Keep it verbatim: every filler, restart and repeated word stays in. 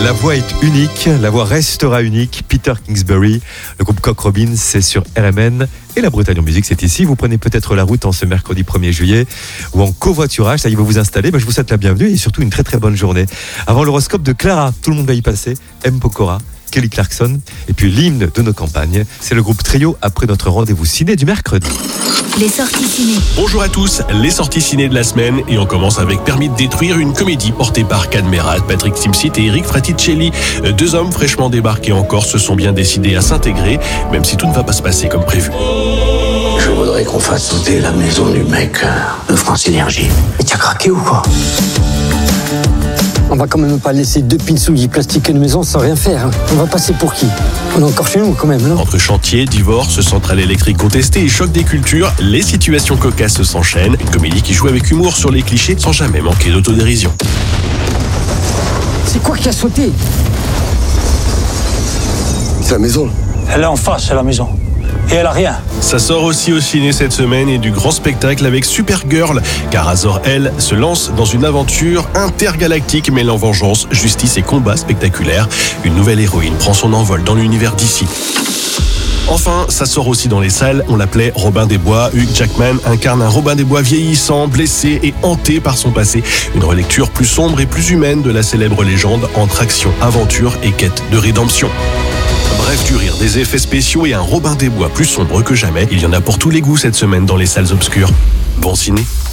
La voix est unique, la voix restera unique. Peter Kingsbury, le groupe Cock Robin, c'est sur R M N. Et la Bretagne en musique, c'est ici. Vous prenez peut-être la route en ce mercredi premier juillet ou en covoiturage, ça y est, vous vous installez. Ben, je vous souhaite la bienvenue et surtout une très très bonne journée. Avant l'horoscope de Clara, tout le monde va y passer. M. Pokora, Kelly Clarkson et puis l'hymne de nos campagnes. C'est le groupe Trio après notre rendez-vous ciné du mercredi. Les sorties ciné. Bonjour à tous, les sorties ciné de la semaine et on commence avec Permis de détruire, une comédie portée par Cadmerat, Patrick Timsit et Eric Fraticelli. Deux hommes fraîchement débarqués en Corse se sont bien décidés à s'intégrer, même si tout ne va pas se passer comme prévu. Je voudrais qu'on fasse sauter la maison du mec de France Énergie. Et t'as craqué ou quoi? On va quand même pas laisser deux pinsouilles plastiques à une maison sans rien faire. Hein. On va passer pour qui? On est encore chez nous quand même, non? Entre chantier, divorce, centrale électrique contestée et choc des cultures, les situations cocasses s'enchaînent. Une comédie qui joue avec humour sur les clichés sans jamais manquer d'autodérision. C'est quoi qui a sauté? C'est la maison. Elle est en face, c'est la maison. Et elle a rien. Ça sort aussi au ciné cette semaine et du grand spectacle avec Supergirl, car Azor, elle, se lance dans une aventure intergalactique mêlant vengeance, justice et combat spectaculaires. Une nouvelle héroïne prend son envol dans l'univers d'ici. Enfin, ça sort aussi dans les salles, on l'appelait Robin des Bois. Hugh Jackman incarne un Robin des Bois vieillissant, blessé et hanté par son passé. Une relecture plus sombre et plus humaine de la célèbre légende entre action, aventure et quête de rédemption. Bref, du rire, des effets spéciaux et un Robin des Bois plus sombre que jamais. Il y en a pour tous les goûts cette semaine dans les salles obscures. Bon ciné.